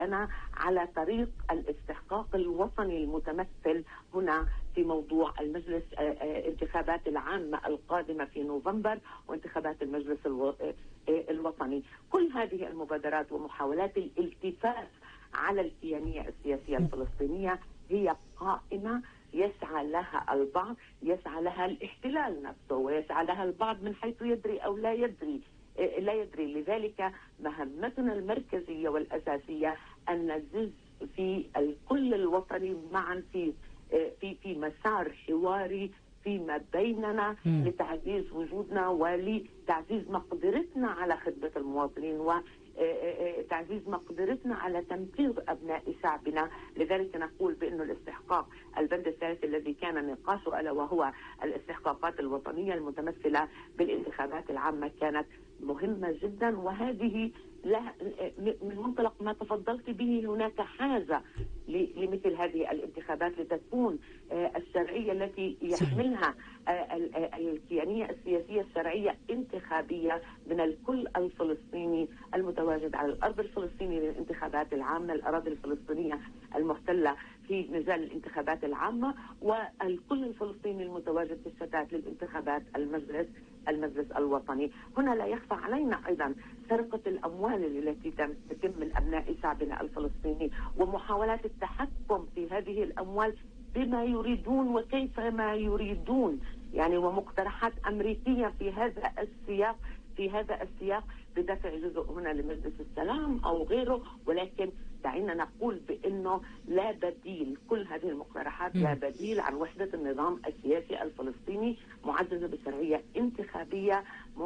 أنا على طريق الاستحقاق الوطني المتمثل هنا في موضوع المجلس، انتخابات العامة القادمة في نوفمبر وانتخابات المجلس الوطني. كل هذه المبادرات ومحاولات الالتفاف على الكيانية السياسية الفلسطينية هي قائمة يسعى لها البعض، يسعى لها الاحتلال نفسه، ويسعى لها البعض من حيث يدري أو لا يدري. لذلك مهمتنا المركزية والأساسية أن نزج في الكل الوطني معا في مسار حواري فيما بيننا لتعزيز وجودنا ولتعزيز مقدرتنا على خدمة المواطنين وتعزيز مقدرتنا على تنقيذ أبناء شعبنا. لذلك نقول بأن الاستحقاق البند الثالث الذي كان نقاشه ألا وهو الاستحقاقات الوطنية المتمثلة بالانتخابات العامة كانت مهمة جدا، وهذه من منطلق ما تفضلت به هناك حاجة لمثل هذه الانتخابات لتكون الشرعية التي يحملها الكيانية السياسية الشرعية انتخابية من الكل الفلسطيني المتواجد على الأرض الفلسطينية للانتخابات العامة، الأراضي الفلسطينية المحتلة في مجال الانتخابات العامة، والكل الفلسطيني المتواجد في الشتات للانتخابات المجلس الوطني. هنا لا يخفى علينا أيضا سرقة الأموال التي تتم من أبناء شعبنا الفلسطيني ومحاولات التحكم في هذه الأموال بما يريدون وكيف ما يريدون، يعني ومقترحات أمريكية في هذا السياق بدفع جزء هنا لمجلس السلام أو غيره. ولكن دعينا نقول بأنه لا بديل، كل هذه المقترحات لا بديل عن وحدة النظام السياسي الفلسطيني معززة بشرعية انتخابية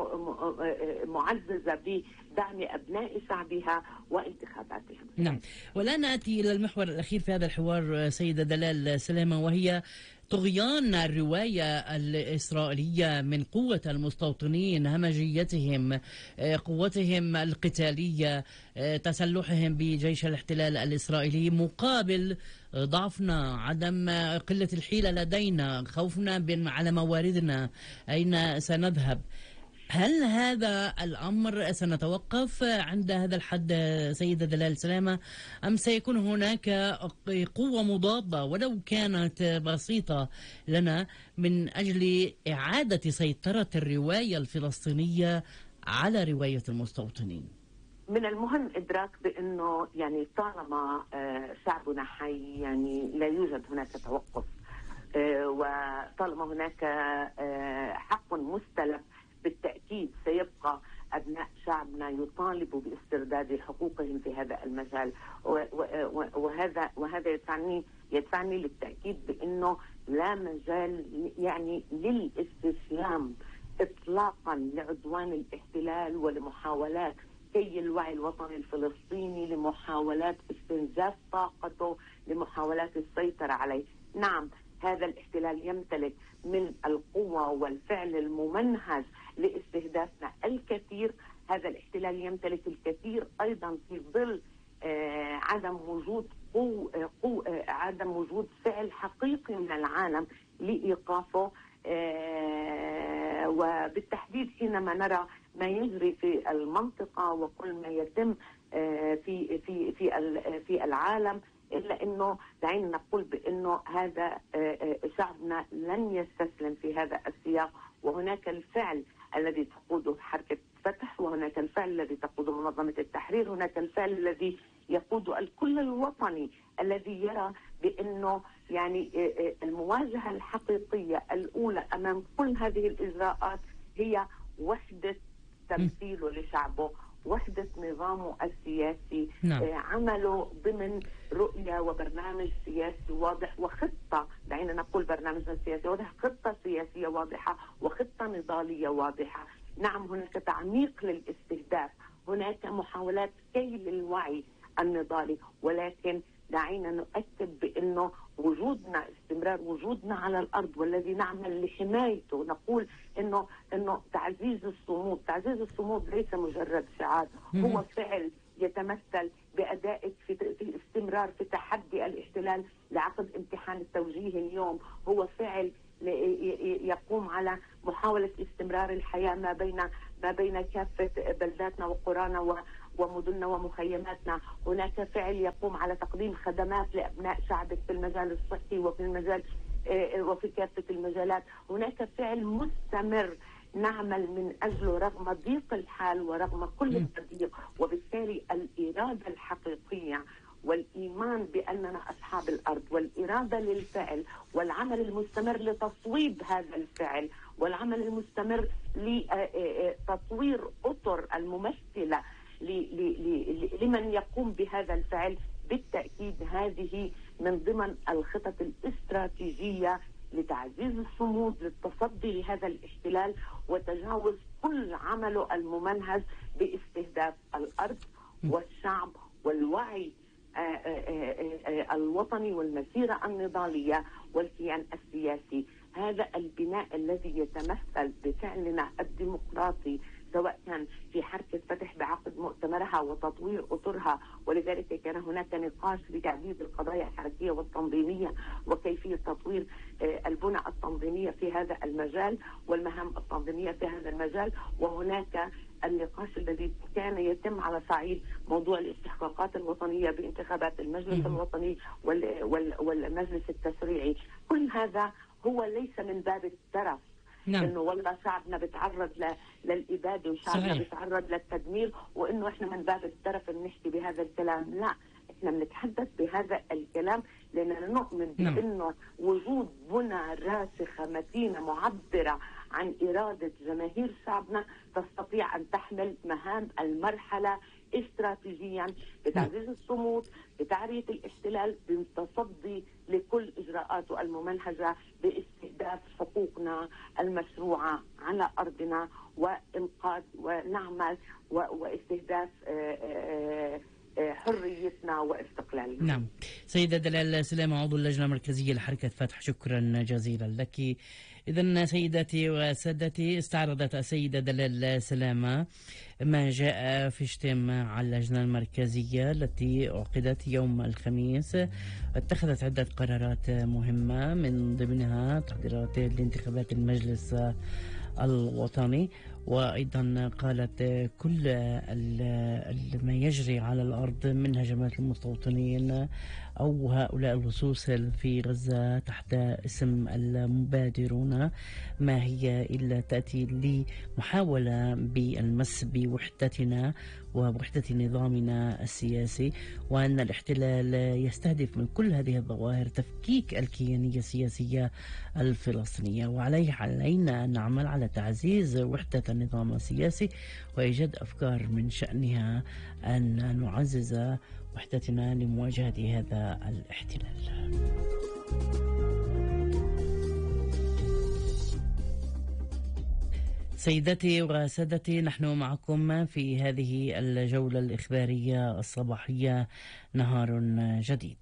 معززة بدعم أبناء شعبها وانتخاباتهم. نعم، والآن نأتي إلى المحور الأخير في هذا الحوار سيدة دلال سلامة، وهي طغيان الرواية الإسرائيلية من قوة المستوطنين، همجيتهم، قوتهم القتالية، تسلحهم بجيش الاحتلال الإسرائيلي، مقابل ضعفنا، عدم قلة الحيلة لدينا، خوفنا على مواردنا، أين سنذهب. هل هذا الأمر سنتوقف عند هذا الحد سيدة دلال سلامة، أم سيكون هناك قوة مضادة ولو كانت بسيطة لنا من أجل إعادة سيطرة الرواية الفلسطينية على رواية المستوطنين؟ من المهم إدراك بأنه يعني طالما شعبنا حي يعني لا يوجد هناك توقف، وطالما هناك حق مستلف بالتأكيد سيبقى أبناء شعبنا يطالبوا باسترداد حقوقهم في هذا المجال. وهذا يدفعني للتأكيد بأنه لا مجال يعني للاستسلام إطلاقا لعدوان الاحتلال ولمحاولات كي الوعي الوطني الفلسطيني، لمحاولات استنزاف طاقته، لمحاولات السيطرة عليه. نعم، هذا الاحتلال يمتلك من القوة والفعل الممنهج لاستهدافنا الكثير. هذا الاحتلال يمتلك الكثير أيضا في ظل عدم وجود فعل حقيقي من العالم لإيقافه. وبالتحديد حينما نرى ما يجري في المنطقة وكل ما يتم في العالم، إلا أنه دعينا نقول بأنه هذا شعبنا لن يستسلم في هذا السياق. وهناك الفعل الذي تقوده حركة فتح، وهناك الفعل الذي تقوده منظمة التحرير، هناك الفعل الذي يقوده الكل الوطني الذي يرى بأنه يعني المواجهة الحقيقية الأولى أمام كل هذه الإجراءات هي وحدة تمثيله لشعبه، وحدة نظامه السياسي. نعم. عمله ضمن رؤية وبرنامج سياسي واضح وخطة، دعينا نقول برنامج سياسي واضح، خطة سياسية واضحة وخطة نضالية واضحة. نعم، هناك تعميق للاستهداف، هناك محاولات كي للوعي النضالي، ولكن دعينا نؤكد بأنه وجودنا، استمرار وجودنا على الأرض والذي نعمل لحمايته، نقول إنه تعزيز الصمود ليس مجرد شعار، هو فعل يتمثل بأدائك في استمرار في تحدي الاحتلال لعقد امتحان التوجيه اليوم، هو فعل يقوم على محاولة استمرار الحياة ما بين كافة بلداتنا وقرانا ومدننا ومخيماتنا. هناك فعل يقوم على تقديم خدمات لأبناء شعبك في المجال الصحي وفي المجال وفي كافة المجالات. هناك فعل مستمر نعمل من أجله رغم ضيق الحال ورغم كل التضييق. وبالتالي الإرادة الحقيقية والإيمان بأننا أصحاب الأرض والإرادة للفعل والعمل المستمر لتصويب هذا الفعل والعمل المستمر لتطوير أطر الممثلة لمن يقوم بهذا الفعل، بالتأكيد هذه من ضمن الخطط الاستراتيجية لتعزيز الصمود للتصدي لهذا الاحتلال وتجاوز كل عمله الممنهج باستهداف الأرض والشعب والوعي الوطني والمسيرة النضالية والكيان السياسي. هذا البناء الذي يتمثل بفعلنا الديمقراطي سواء كان في حركة فتح بعقد مؤتمرها وتطوير أطرها، ولذلك كان هناك نقاش لتعزيز القضايا الحركية والتنظيمية وكيفية تطوير البنى التنظيمية في هذا المجال والمهام التنظيمية في هذا المجال. وهناك النقاش الذي كان يتم على صعيد موضوع الاستحقاقات الوطنية بانتخابات المجلس الوطني والمجلس التشريعي. كل هذا هو ليس من باب الترف، انه والله شعبنا بيتعرض للإبادة وشعبنا بيتعرض للتدمير وانه احنا من باب الترف بنحكي بهذا الكلام. لا، احنا بنتحدث بهذا الكلام لاننا نؤمن بانه وجود بنى راسخة متينة معبرة عن إرادة جماهير شعبنا تستطيع أن تحمل مهام المرحلة استراتيجيا بتعزيز الصمود، بتعرية الاحتلال، بالتصدي لكل إجراءاته الممنهجة باستهداف حقوقنا المشروعة على أرضنا وإنقاذ ونعمل واستهداف حريتنا واستقلالنا. نعم. سيدة دلال سلامة، عضو اللجنة المركزية لحركة فتح، شكرا جزيلا لك. إذن سيداتي وسادتي، استعرضت السيدة دلال سلامة ما جاء في اجتماع اللجنة المركزية التي عقدت يوم الخميس. اتخذت عدة قرارات مهمة من ضمنها تحضيرات لانتخابات المجلس الوطني، وأيضا قالت كل ما يجري على الأرض من هجمات المستوطنين أو هؤلاء اللصوص في غزة تحت اسم المبادرون ما هي إلا تأتي لمحاولة بالمس بوحدتنا ووحدة نظامنا السياسي، وأن الاحتلال يستهدف من كل هذه الظواهر تفكيك الكيانية السياسية الفلسطينية، علينا أن نعمل على تعزيز وحدة النظام السياسي وإيجاد أفكار من شأنها أن نعزز وحدتنا لمواجهة هذا الاحتلال. سيداتي وسادتي، نحن معكم في هذه الجولة الإخبارية الصباحية، نهار جديد.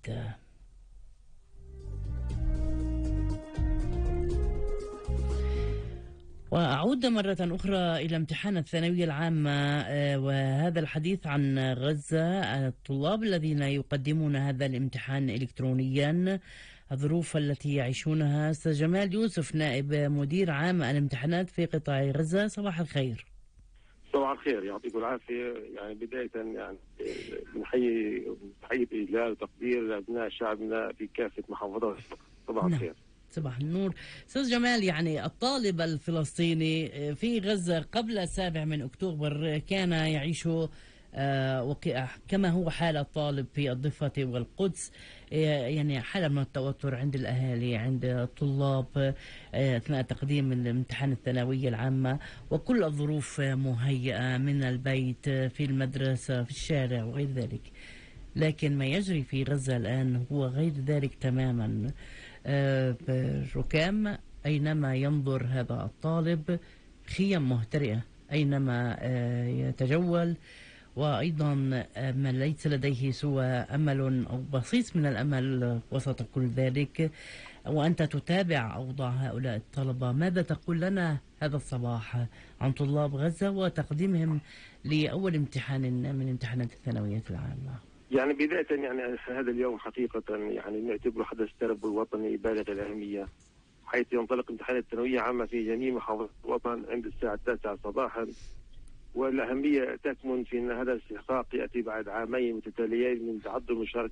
وأعود مرة أخرى إلى امتحان الثانوية العامة، وهذا الحديث عن غزة، الطلاب الذين يقدمون هذا الامتحان إلكترونيا، الظروف التي يعيشونها. أستاذ جمال يوسف، نائب مدير عام الامتحانات في قطاع غزة، صباح الخير. صباح الخير، يعطيكم العافية. يعني بداية يعني بنحيي بإجلال وتقدير لأبناء شعبنا في كافة محافظات. صباح الخير. صباح النور. أستاذ جمال، يعني الطالب الفلسطيني في غزة قبل 7 أكتوبر كان يعيش كما هو حال الطالب في الضفة والقدس، يعني حالة من التوتر عند الأهالي، عند الطلاب أثناء تقديم الامتحان الثانوية العامة، وكل الظروف مهيئة من البيت في المدرسة في الشارع وغير ذلك. لكن ما يجري في غزة الآن هو غير ذلك تماما. ركام أينما ينظر هذا الطالب، خيم مهترئة أينما يتجول، وأيضا ما ليس لديه سوى أمل أو بسيط من الأمل وسط كل ذلك. وأنت تتابع أوضاع هؤلاء الطلبة، ماذا تقول لنا هذا الصباح عن طلاب غزة وتقديمهم لأول امتحان من امتحانات الثانوية العامة؟ يعني بداية يعني هذا اليوم حقيقة يعني نعتبره حدث تربوي وطني بالغ الأهمية، حيث ينطلق امتحان الثانوية عامة في جميع محافظات الوطن عند الساعة 9 صباحا والأهمية تكمن في أن هذا الاستحقاق يأتي بعد عامين متتاليين من تعذر مشاركة